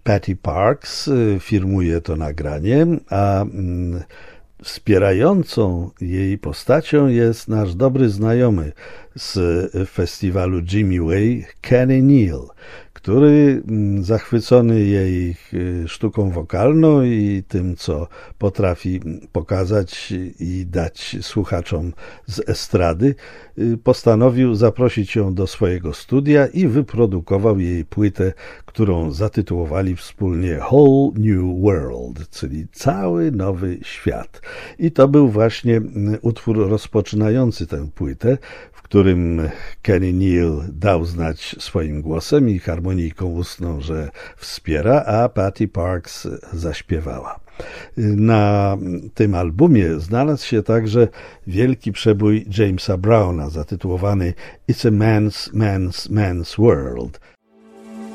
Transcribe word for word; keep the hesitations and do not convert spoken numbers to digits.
Patty Parks firmuje to nagranie, a wspierającą jej postacią jest nasz dobry znajomy z festiwalu Jimmy Way, Kenny Neal, który zachwycony jej sztuką wokalną i tym, co potrafi pokazać i dać słuchaczom z estrady, postanowił zaprosić ją do swojego studia i wyprodukował jej płytę, którą zatytułowali wspólnie Whole New World, czyli cały nowy świat. I to był właśnie utwór rozpoczynający tę płytę, w którym Kenny Neal dał znać swoim głosem i harmonijką ustną, że wspiera, a Patty Parks zaśpiewała. Na tym albumie znalazł się także wielki przebój Jamesa Browna zatytułowany It's a Man's, Man's, Man's World.